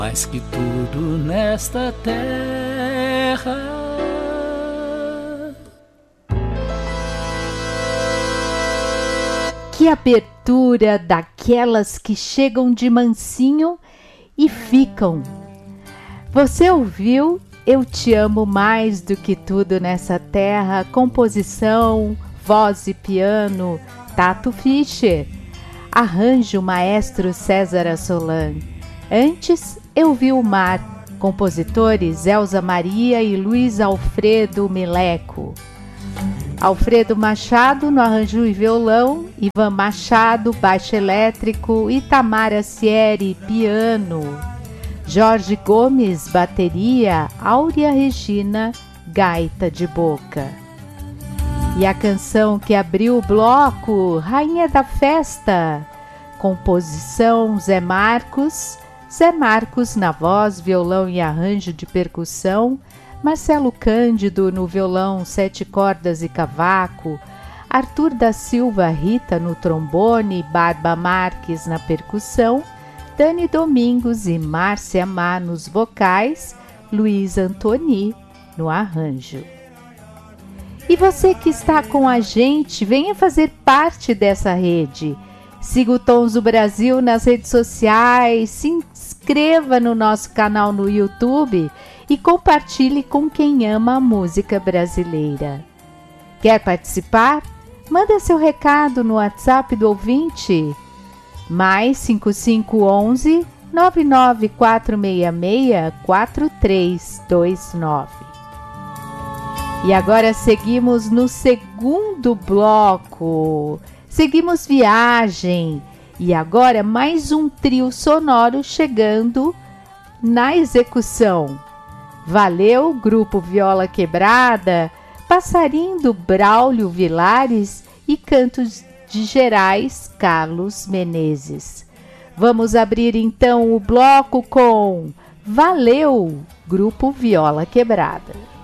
Mais que tudo nesta terra. Que abertura daquelas que chegam de mansinho e ficam. Você ouviu Eu Te Amo Mais Do Que Tudo Nessa Terra, composição, voz e piano, Tato Fischer, arranjo maestro César Assolan. Antes, Eu Vi o Mar, compositores Elza Maria e Luiz Alfredo Mileco. Alfredo Machado no arranjo e violão, Ivan Machado, baixo elétrico, Itamar Sieri, piano, Jorge Gomes, bateria, Áurea Regina, gaita de boca. E a canção que abriu o bloco, Rainha da Festa, composição Zé Marcos na voz, violão e arranjo de percussão, Marcelo Cândido no violão, 7 cordas e cavaco, Arthur da Silva Rita no trombone, Barba Marques na percussão, Dani Domingos e Márcia Má nos vocais, Luiz Antoni no arranjo. E você que está com a gente, venha fazer parte dessa rede. Siga o Tons do Brasil nas redes sociais, se inscreva no nosso canal no YouTube e compartilhe com quem ama a música brasileira. Quer participar? Manda seu recado no WhatsApp do ouvinte, mais 5511 99466 4329. E agora seguimos no segundo bloco. Seguimos viagem. E agora mais um trio sonoro chegando na execução. Valeu, Grupo Viola Quebrada, Passarinho do Braulio Vilares e cantos de Gerais Carlos Menezes. Vamos abrir então o bloco com Valeu, Grupo Viola Quebrada.